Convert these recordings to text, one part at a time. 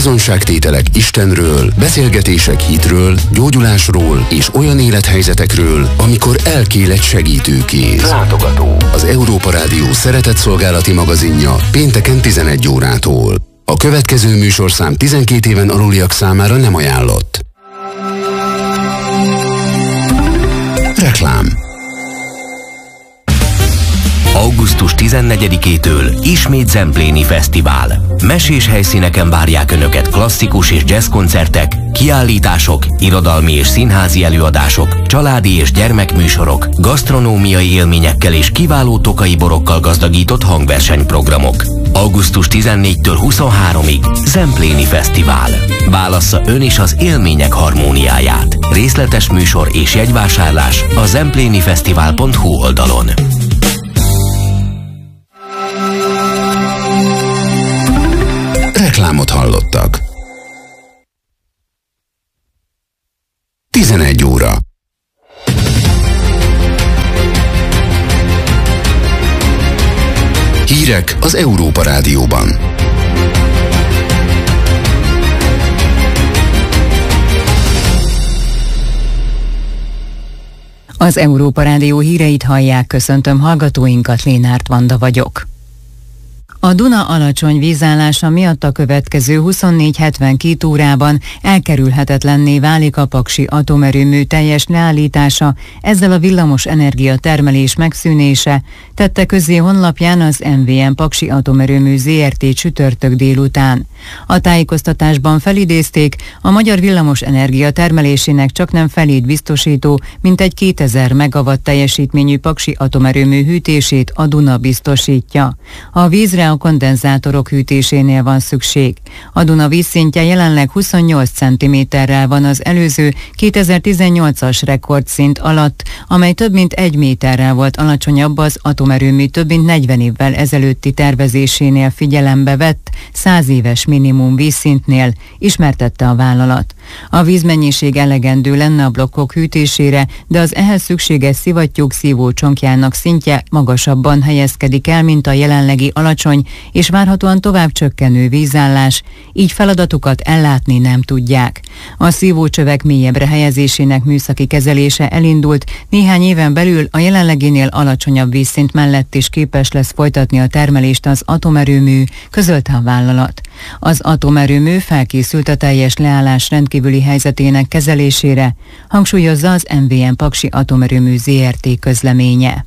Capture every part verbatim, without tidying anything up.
bizonságtételek Istenről, beszélgetések hitről, gyógyulásról és olyan élethelyzetekről, amikor elkél egy segítőkéz. Látogató. Az Európa Rádió szeretetszolgálati magazinja pénteken tizenegy órától. A következő műsorszám tizenkét éven aluliak számára nem ajánlott. Reklám. augusztus tizennegyedikétől ismét Zempléni Fesztivál. Mesés helyszíneken várják Önöket klasszikus és jazz koncertek, kiállítások, irodalmi és színházi előadások, családi és gyermekműsorok, gasztronómiai élményekkel és kiváló tokai borokkal gazdagított hangversenyprogramok. augusztus tizennégyedikétől huszonharmadikig Zempléni Fesztivál. Válassza ön is az élmények harmóniáját. Részletes műsor és jegyvásárlás a zemplénifesztivál pont hu oldalon. Reklámot hallottak. tizenegy óra. Hírek az Európa Rádióban. Az Európa Rádió híreit hallják, köszöntöm hallgatóinkat, Lénárt Vanda vagyok. A Duna alacsony vízállása miatt a következő huszonnégy hetvenkét órában elkerülhetetlenné válik a Paksi atomerőmű teljes leállítása, ezzel a villamos energia termelés megszűnése, tette közzé honlapján az em vé em Paksi atomerőmű zé er té csütörtök délután. A tájékoztatásban felidézték, a magyar villamos energia termelésének csaknem felét biztosító, mintegy kétezer megawatt teljesítményű Paksi atomerőmű hűtését a Duna biztosítja. A vízre a kondenzátorok hűtésénél van szükség. A Duna vízszintje jelenleg huszonnyolc centiméterrel van az előző kétezer-tizennyolcas rekordszint alatt, amely több mint egy méterrel volt alacsonyabb az atomerőmű több mint negyven évvel ezelőtti tervezésénél figyelembe vett száz éves minimum vízszintnél, ismertette a vállalat. A vízmennyiség elegendő lenne a blokkok hűtésére, de az ehhez szükséges szivattyúk szívócsonkjának szintje magasabban helyezkedik el, mint a jelenlegi alacsony és várhatóan tovább csökkenő vízállás, így feladatukat ellátni nem tudják. A szívócsövek mélyebbre helyezésének műszaki kezelése elindult, néhány éven belül a jelenleginél alacsonyabb vízszint mellett is képes lesz folytatni a termelést az atomerőmű, közölte a vállalat. Az atomerőmű felkészült a teljes leállás rendkívüli helyzetének kezelésére, hangsúlyozza az em vé em Paksi atomerőmű zé er té közleménye.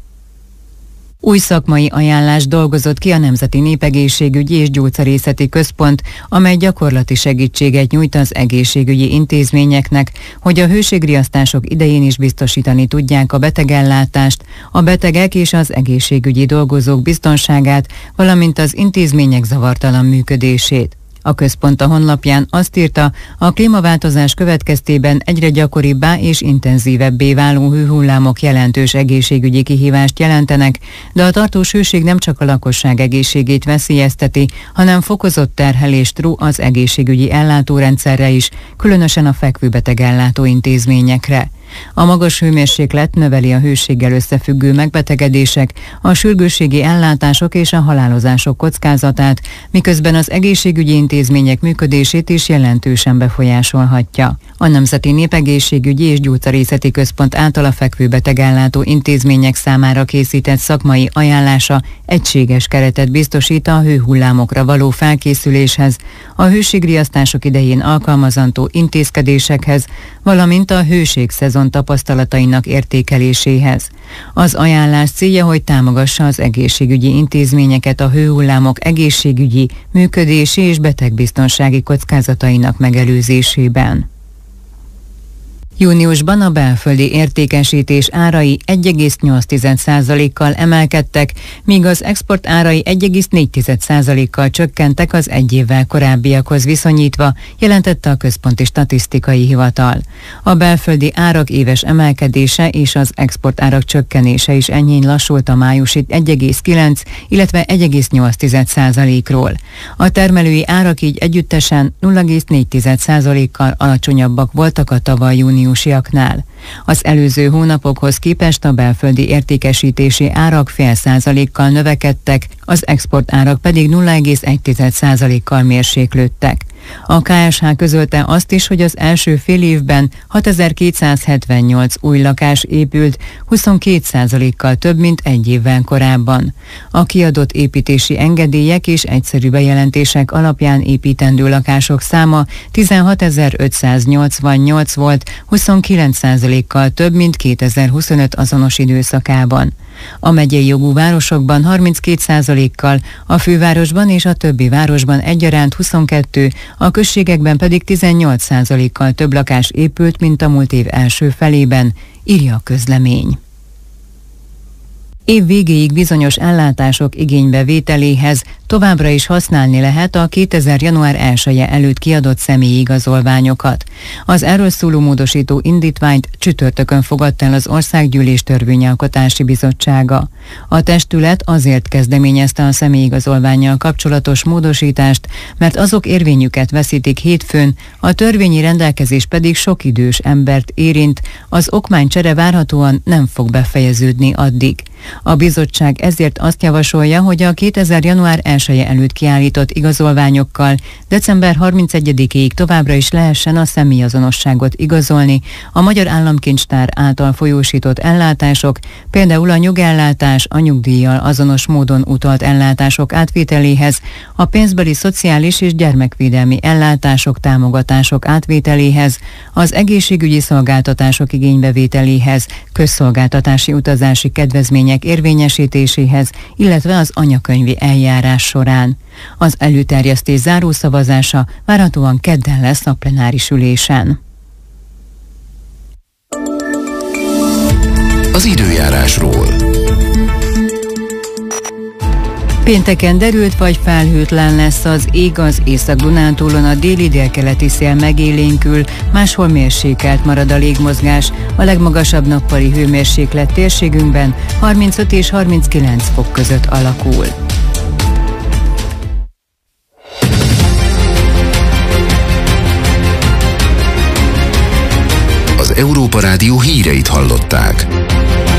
Új szakmai ajánlást dolgozott ki a Nemzeti Népegészségügyi és Gyógyszerészeti Központ, amely gyakorlati segítséget nyújt az egészségügyi intézményeknek, hogy a hőségriasztások idején is biztosítani tudják a betegellátást, a betegek és az egészségügyi dolgozók biztonságát, valamint az intézmények zavartalan működését. A központ a honlapján azt írta, a klímaváltozás következtében egyre gyakoribbá és intenzívebbé váló hőhullámok jelentős egészségügyi kihívást jelentenek, de a tartós hőség nem csak a lakosság egészségét veszélyezteti, hanem fokozott terhelést ró az egészségügyi ellátórendszerre is, különösen a fekvőbeteg ellátó intézményekre. A magas hőmérséklet növeli a hőséggel összefüggő megbetegedések, a sürgősségi ellátások és a halálozások kockázatát, miközben az egészségügyi intézmények működését is jelentősen befolyásolhatja. A Nemzeti Népegészségügyi és Gyógyszerészeti Központ által a fekvőbetegellátó intézmények számára készített szakmai ajánlása egységes keretet biztosít a hőhullámokra való felkészüléshez, a hőségriasztások idején alkalmazandó intézkedésekhez, valamint a hőségszezon tapasztalatainak értékeléséhez. Az ajánlás célja, hogy támogassa az egészségügyi intézményeket a hőhullámok egészségügyi, működési és betegbiztonsági kockázatainak megelőzésében. Júniusban a belföldi értékesítés árai egy egész nyolc százalékkal emelkedtek, míg az export árai egy egész négy százalékkal csökkentek az egy évvel korábbiakhoz viszonyítva, jelentette a Központi Statisztikai Hivatal. A belföldi árak éves emelkedése és az export árak csökkenése is enyhén lassult a májusi egy egész kilenc, illetve egy egész nyolc százalékról. A termelői árak így együttesen nulla egész négy százalékkal alacsonyabbak voltak a tavaly június Az előző hónapokhoz képest a belföldi értékesítési árak fél százalékkal növekedtek, az export árak pedig nulla egész egy százalékkal mérséklődtek. A ká es há közölte azt is, hogy az első fél évben hatezer-kétszázhetvennyolc új lakás épült, huszonkét százalékkal több, mint egy évvel korábban. A kiadott építési engedélyek és egyszerű bejelentések alapján építendő lakások száma tizenhatezer-ötszáznyolcvannyolc volt, huszonkilenc százalékkal több, mint kétezer-huszonöt azonos időszakában. A megyei jogú városokban harminckét százalékkal, a fővárosban és a többi városban egyaránt huszonkettő, a községekben pedig tizennyolc százalékkal több lakás épült, mint a múlt év első felében, írja a közlemény. Év végéig bizonyos ellátások igénybevételéhez továbbra is használni lehet a kétezer. január elseje előtt kiadott személyi igazolványokat. Az erről szóló módosító indítványt csütörtökön fogadta el az Országgyűlés Törvényalkotási Bizottsága. A testület azért kezdeményezte a személyigazolvánnyal kapcsolatos módosítást, mert azok érvényüket veszítik hétfőn, a törvényi rendelkezés pedig sok idős embert érint, az okmánycsere várhatóan nem fog befejeződni addig. A bizottság ezért azt javasolja, hogy a kétezer. január elseje előtt kiállított igazolványokkal december harmincegyedikéig továbbra is lehessen a személyazonosságot igazolni a Magyar Államkincstár által folyósított ellátások, például a nyugellátás, a nyugdíjjal azonos módon utalt ellátások átvételéhez, a pénzbeli szociális és gyermekvédelmi ellátások, támogatások átvételéhez, az egészségügyi szolgáltatások igénybevételéhez, közszolgáltatási utazási kedvezmények érvényesítéséhez, illetve az anyakönyvi eljárás során. Az előterjesztés zárószavazása várhatóan kedden lesz a plenáris ülésen. Az időjárásról. Pénteken derült vagy felhőtlen lesz az ég, az Észak-Dunántúlon a déli-délkeleti szél megélénkül, máshol mérsékelt marad a légmozgás, a legmagasabb nappali hőmérséklet térségünkben harmincöt és harminckilenc fok között alakul. Az Európa Rádió híreit hallották.